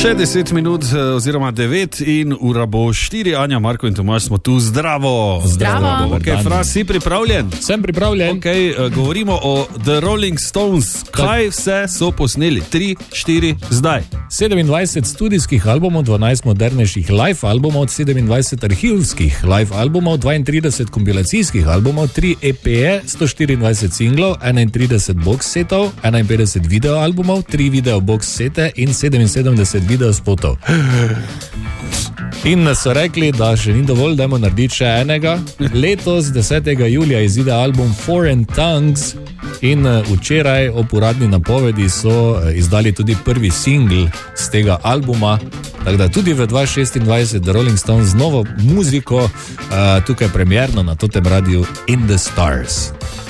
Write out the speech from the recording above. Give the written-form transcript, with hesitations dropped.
Še 10 minut oziroma 9 in ura bo 4. Anja, Marko in Tomaž smo tu. Zdravo! Zdravo! Ok, Fras, si pripravljen? Sem pripravljen. Ok, govorimo o The Rolling Stones. Kaj vse so posneli? 3, 4, zdaj. 27 studijskih albumov, 12 modernejših live albumov, 27 arhivskih live albumov, 32 kompilacijskih albumov, 3 EP-je, 124 singlov, 31 box setov, 51 video albumov, 3 video box sete in 77 video spotov. In so rekli, da še ni dovolj, dajmo narediti še enega. Letos 10. julija izide album Foreign Tongues in včeraj ob uradni napovedi so izdali tudi prvi singl z tega albuma. Tako da tudi v 2026 The Rolling Stones z novo muziko tukaj premierno na totem radiju In the Stars.